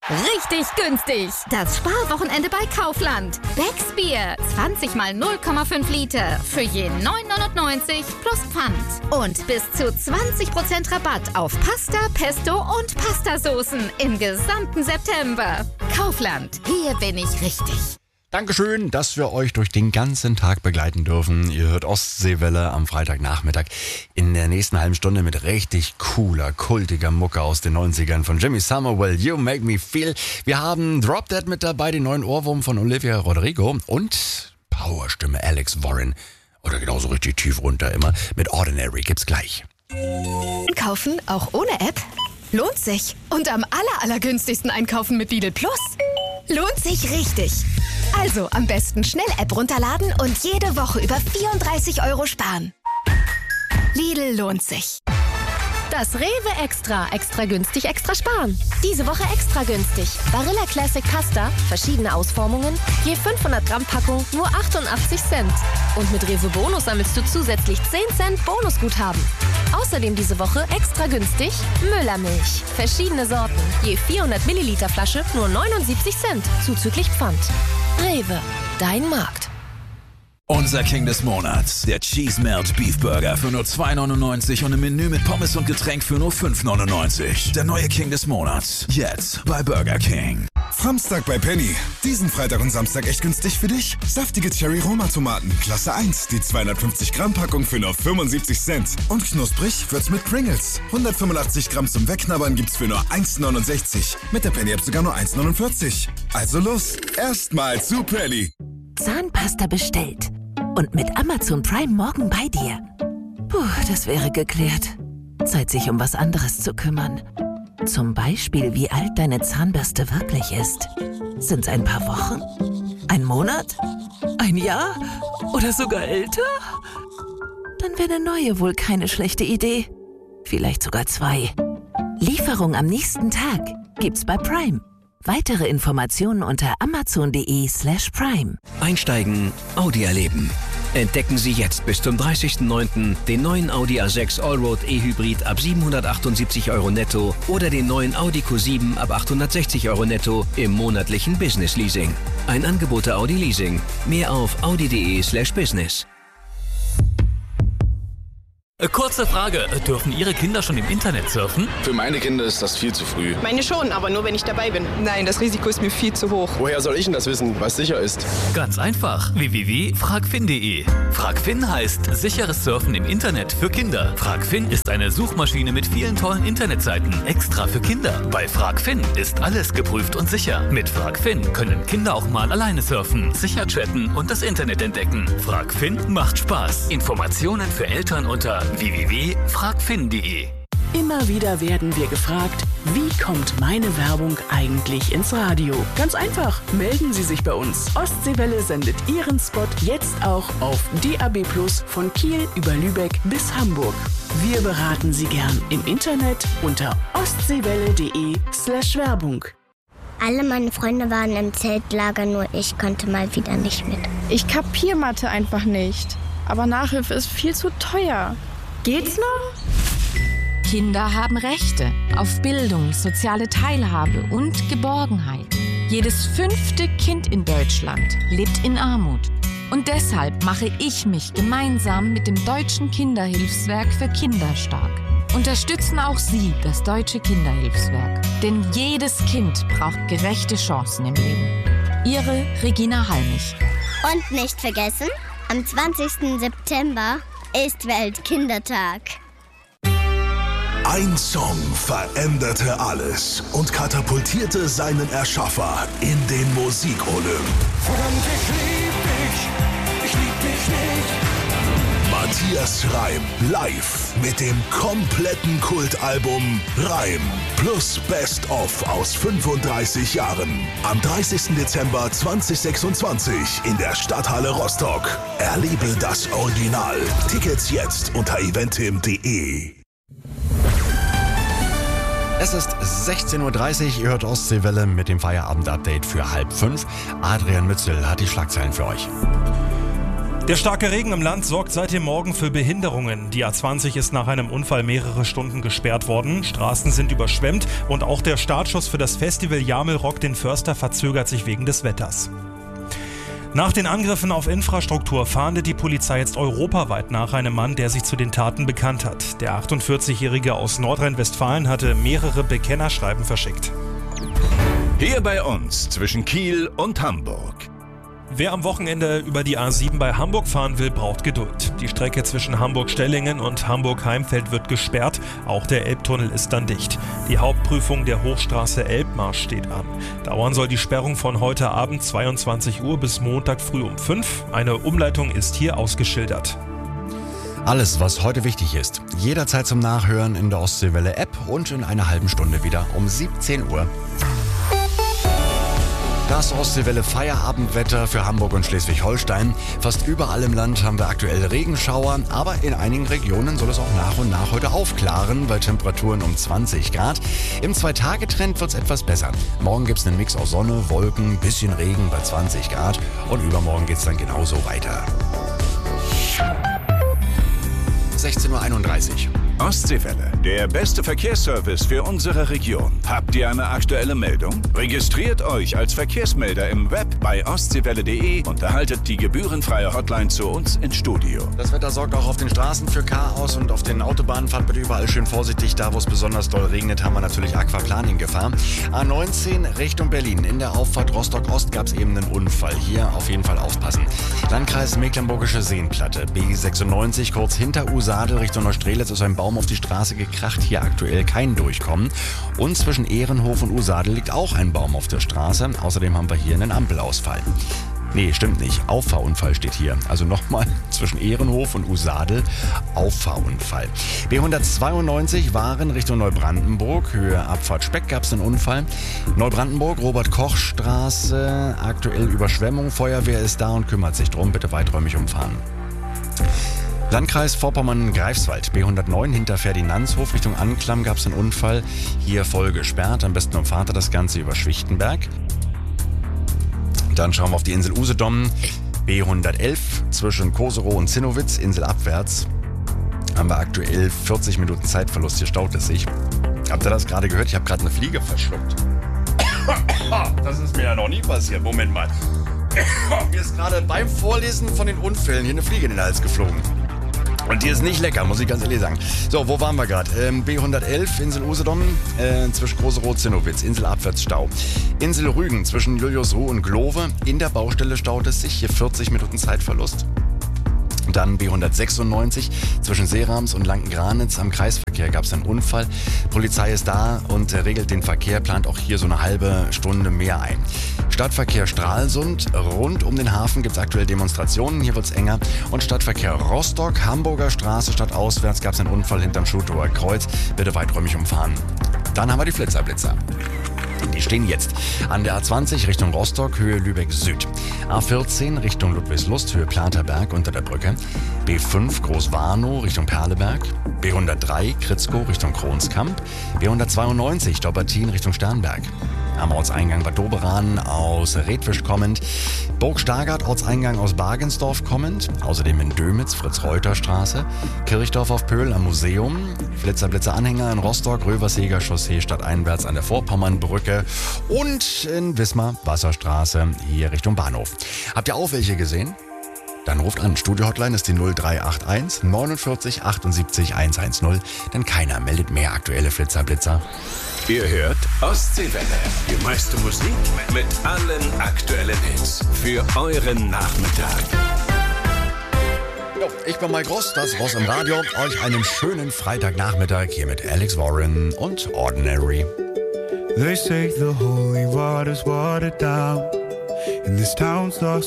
Richtig günstig. Das Sparwochenende bei Kaufland. Becks Bier. 20 mal 0,5 Liter. Für je 9,99 plus Pfand. Und bis zu 20% Rabatt auf Pasta, Pesto und Pastasoßen im gesamten September. Kaufland. Hier bin ich richtig. Dankeschön, dass wir euch durch den ganzen Tag begleiten dürfen. Ihr hört Ostseewelle am Freitagnachmittag in der nächsten halben Stunde mit richtig cooler, kultiger Mucke aus den 90ern von Jimmy Somerville, You Make Me Feel. Wir haben Drop Dead mit dabei, den neuen Ohrwurm von Olivia Rodrigo und Powerstimme Alex Warren. Oder genauso richtig tief runter immer. Mit Ordinary gibt's gleich. Kaufen auch ohne App? Lohnt sich. Und am allergünstigsten einkaufen mit Lidl Plus? Lohnt sich richtig. Also am besten schnell App runterladen und jede Woche über 34 € sparen. Lidl lohnt sich. Das Rewe Extra. Extra günstig, extra sparen. Diese Woche extra günstig. Barilla Classic Pasta, verschiedene Ausformungen, je 500 Gramm Packung, nur 88 Cent. Und mit Rewe Bonus sammelst du zusätzlich 10 Cent Bonusguthaben. Außerdem diese Woche extra günstig Müllermilch. Verschiedene Sorten, je 400 Milliliter Flasche, nur 79 Cent, zuzüglich Pfand. Rewe, dein Markt. Unser King des Monats, der Cheese Melt Beef Burger für nur 2,99 und im Menü mit Pommes und Getränk für nur 5,99. Der neue King des Monats, jetzt bei Burger King. Samstag bei Penny. Diesen Freitag und Samstag echt günstig für dich? Saftige Cherry-Roma-Tomaten, Klasse 1, die 250 Gramm Packung für nur 75 Cent. Und knusprig wird's mit Pringles. 185 Gramm zum Wegknabbern gibt's für nur 1,69. Mit der Penny-App sogar nur 1,49. Also los, erstmal zu Penny. Zahnpasta bestellt. Und mit Amazon Prime morgen bei dir. Puh, das wäre geklärt. Zeit, sich um was anderes zu kümmern. Zum Beispiel, wie alt deine Zahnbürste wirklich ist. Sind's ein paar Wochen? Ein Monat? Ein Jahr? Oder sogar älter? Dann wäre eine neue wohl keine schlechte Idee. Vielleicht sogar 2. Lieferung am nächsten Tag gibt's bei Prime. Weitere Informationen unter amazon.de/prime. Einsteigen, Audi erleben. Entdecken Sie jetzt bis zum 30.09. den neuen Audi A6 Allroad E-Hybrid ab 778 € netto oder den neuen Audi Q7 ab 860 € netto im monatlichen Business Leasing. Ein Angebot der Audi Leasing. Mehr auf audi.de/business. Kurze Frage, dürfen Ihre Kinder schon im Internet surfen? Für meine Kinder ist das viel zu früh. Meine schon, aber nur wenn ich dabei bin. Nein, das Risiko ist mir viel zu hoch. Woher soll ich denn das wissen, was sicher ist? Ganz einfach, www.fragfin.de. Fragfin heißt sicheres Surfen im Internet für Kinder. Fragfin ist eine Suchmaschine mit vielen tollen Internetseiten, extra für Kinder. Bei Fragfin ist alles geprüft und sicher. Mit Fragfin können Kinder auch mal alleine surfen, sicher chatten und das Internet entdecken. Fragfin macht Spaß. Informationen für Eltern unter www.fragfin.de. Immer wieder werden wir gefragt, wie kommt meine Werbung eigentlich ins Radio? Ganz einfach, melden Sie sich bei uns. Ostseewelle sendet Ihren Spot jetzt auch auf DAB+ von Kiel über Lübeck bis Hamburg. Wir beraten Sie gern im Internet unter ostseewelle.de/Werbung. Alle meine Freunde waren im Zeltlager, nur ich konnte mal wieder nicht mit. Ich kapier Mathe einfach nicht. Aber Nachhilfe ist viel zu teuer. Geht's noch? Kinder haben Rechte auf Bildung, soziale Teilhabe und Geborgenheit. Jedes 5. Kind in Deutschland lebt in Armut. Und deshalb mache ich mich gemeinsam mit dem Deutschen Kinderhilfswerk für Kinder stark. Unterstützen auch Sie das Deutsche Kinderhilfswerk. Denn jedes Kind braucht gerechte Chancen im Leben. Ihre Regina Halmich. Und nicht vergessen, am 20. September ist Weltkindertag. Ein Song veränderte alles und katapultierte seinen Erschaffer in den Musikolymp. Verdammt, ich lieb dich nicht. Matthias Reim live mit dem kompletten Kultalbum Reim plus Best of aus 35 Jahren. Am 30. Dezember 2026 in der Stadthalle Rostock. Erlebe das Original. Tickets jetzt unter eventim.de. Es ist 16:30 Uhr, ihr hört Ostseewelle mit dem Feierabend-Update für 4:30. Adrian Mützel hat die Schlagzeilen für euch. Der starke Regen im Land sorgt seit dem Morgen für Behinderungen. Die A20 ist nach einem Unfall mehrere Stunden gesperrt worden. Straßen sind überschwemmt und auch der Startschuss für das Festival Jamel Rock den Förster verzögert sich wegen des Wetters. Nach den Angriffen auf Infrastruktur fahndet die Polizei jetzt europaweit nach einem Mann, der sich zu den Taten bekannt hat. Der 48-Jährige aus Nordrhein-Westfalen hatte mehrere Bekennerschreiben verschickt. Hier bei uns zwischen Kiel und Hamburg. Wer am Wochenende über die A7 bei Hamburg fahren will, braucht Geduld. Die Strecke zwischen Hamburg-Stellingen und Hamburg-Heimfeld wird gesperrt. Auch der Elbtunnel ist dann dicht. Die Hauptprüfung der Hochstraße Elbmarsch steht an. Dauern soll die Sperrung von heute Abend 22 Uhr bis Montag früh um 5. Eine Umleitung ist hier ausgeschildert. Alles, was heute wichtig ist, jederzeit zum Nachhören in der Ostseewelle-App und in einer halben Stunde wieder um 17 Uhr. Das Ostseewelle Feierabendwetter für Hamburg und Schleswig-Holstein. Fast überall im Land haben wir aktuell Regenschauer, aber in einigen Regionen soll es auch nach und nach heute aufklaren, bei Temperaturen um 20 Grad. Im 2-Tage-Trend wird es etwas besser. Morgen gibt es einen Mix aus Sonne, Wolken, bisschen Regen bei 20 Grad und übermorgen geht es dann genauso weiter. 16:31 Uhr. Ostseewelle, der beste Verkehrsservice für unsere Region. Habt ihr eine aktuelle Meldung? Registriert euch als Verkehrsmelder im Web bei ostseewelle.de und erhaltet die gebührenfreie Hotline zu uns ins Studio. Das Wetter sorgt auch auf den Straßen für Chaos und auf den Autobahnen. Fahrt bitte überall schön vorsichtig. Da, wo es besonders doll regnet, haben wir natürlich Aquaplaning-Gefahr. A19 Richtung Berlin. In der Auffahrt Rostock-Ost gab es eben einen Unfall. Hier auf jeden Fall aufpassen. Landkreis Mecklenburgische Seenplatte. B96 kurz hinter Usadel Richtung Neustrelitz ist ein Baum auf die Straße gekracht, hier aktuell kein Durchkommen. Und zwischen Ehrenhof und Usadel liegt auch ein Baum auf der Straße. Außerdem haben wir hier einen Ampelausfall. Nee, stimmt nicht. Auffahrunfall steht hier. Also nochmal zwischen Ehrenhof und Usadel Auffahrunfall. B192 Waren Richtung Neubrandenburg. Höhe Abfahrt Speck gab es einen Unfall. Neubrandenburg, Robert-Koch-Straße. Aktuell Überschwemmung. Feuerwehr ist da und kümmert sich drum. Bitte weiträumig umfahren. Landkreis Vorpommern-Greifswald, B109 hinter Ferdinandshof Richtung Anklam gab es einen Unfall. Hier voll gesperrt, am besten umfahrt ihr das Ganze über Schwichtenberg. Dann schauen wir auf die Insel Usedom, B111 zwischen Koserow und Zinnowitz, inselabwärts. Haben wir aktuell 40 Minuten Zeitverlust, hier staut es sich. Habt ihr das gerade gehört? Ich habe gerade eine Fliege verschluckt. Das ist mir ja noch nie passiert, Moment mal. Mir ist gerade beim Vorlesen von den Unfällen hier eine Fliege in den Hals geflogen. Und die ist nicht lecker, muss ich ganz ehrlich sagen. So, wo waren wir gerade? B111, Insel Usedom, zwischen Koserow, Zinnowitz, Inselabwärts Stau. Insel Rügen, zwischen Juliusruh und Glove. In der Baustelle staut es sich, hier 40 Minuten Zeitverlust. Dann B196 zwischen Seerams und Lanken-Granitz am Kreisverkehr gab es einen Unfall. Polizei ist da und regelt den Verkehr, plant auch hier so eine halbe Stunde mehr ein. Stadtverkehr Stralsund, rund um den Hafen gibt es aktuell Demonstrationen, hier wird es enger. Und Stadtverkehr Rostock, Hamburger Straße stadtauswärts gab es einen Unfall hinterm Schutower Kreuz. Bitte weiträumig umfahren. Dann haben wir die Flitzer-Blitzer. Die stehen jetzt an der A20 Richtung Rostock, Höhe Lübeck Süd. A14 Richtung Ludwigslust, Höhe Platerberg unter der Brücke. B5 Großwarnow Richtung Perleberg. B103 Kritzkow Richtung Kronskamp. B192 Dobbertin Richtung Sternberg. Am Ortseingang Bad Doberan aus Redwisch kommend. Burg Stargard, Ortseingang aus Bargensdorf kommend. Außerdem in Dömitz, Fritz-Reuter-Straße. Kirchdorf auf Pöhl am Museum. Flitzer-Blitzer-Anhänger in Rostock, Röverseger Chaussee stadteinwärts an der Vorpommernbrücke. Und in Wismar, Wasserstraße, hier Richtung Bahnhof. Habt ihr auch welche gesehen? Dann ruft an. Studio-Hotline ist die 0381 49 78 110. Denn keiner meldet mehr aktuelle Flitzer-Blitzer. Ihr hört Ostseewelle. Die meiste Musik mit allen aktuellen Hits. Für euren Nachmittag. Jo, ich bin Mike Ross, das Ross im Radio. Euch einen schönen Freitagnachmittag hier mit Alex Warren und Ordinary. They say the holy water's watered down, and this town's lost